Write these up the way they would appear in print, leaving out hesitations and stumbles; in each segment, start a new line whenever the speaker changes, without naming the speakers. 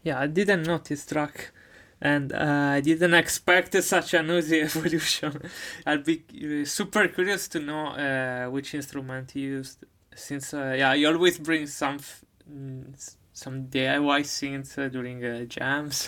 Yeah, I didn't notice track, and I didn't expect such a noisy evolution. I'll be super curious to know which instrument he used, since yeah, he always brings some DIY synths during jams.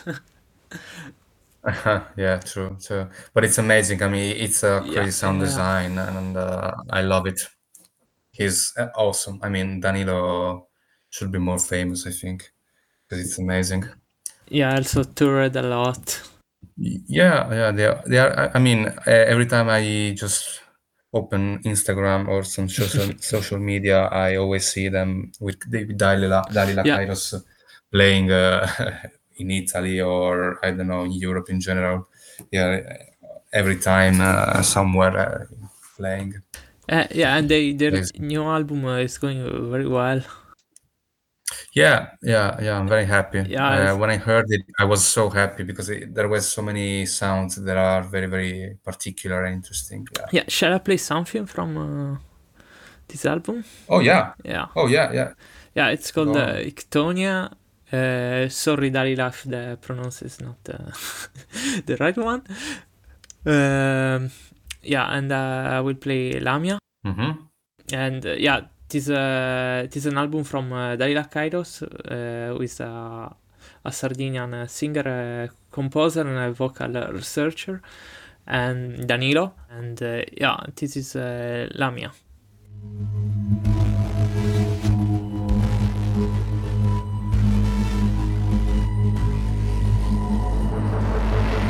Yeah, true, true. But it's amazing. I mean, it's a
Yeah,
crazy sound
yeah,
design, and I love it. He's awesome. I mean, Danilo should be more famous, I think, because it's amazing.
yeah. I also toured a lot.
Yeah, yeah, they are. I mean, every time I just open Instagram or some social media, I always see them with Dalila
Yeah,
Kairos playing in Italy or I don't know in Europe in general. Yeah, every time somewhere playing.
yeah, and their
Plays.
new album is going very well.
Yeah, yeah, yeah. I'm very happy.
Yeah,
When I heard it, I was so happy because there was so many sounds that are very, very particular and interesting. Yeah.
yeah. Shall I play something from this album?
Oh yeah.
Yeah,
Oh yeah, yeah.
yeah. It's
Go
called
on.
Ictonia. Sorry, Darilaf, the pronounce is not the right one. Um, yeah, and I will play Lamia,
Mm-hmm.
and yeah, this is an album from Dalila Kairos, who is a Sardinian singer, composer, and a vocal researcher, and Danilo, and yeah, this is Lamia.